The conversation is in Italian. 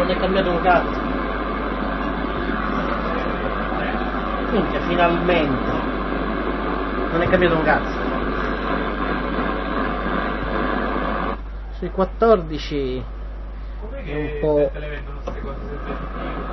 non è cambiato un cazzo. Minchia, finalmente non è cambiato un cazzo. Sui 14 Com'è è un che po'... te le vendono queste cose?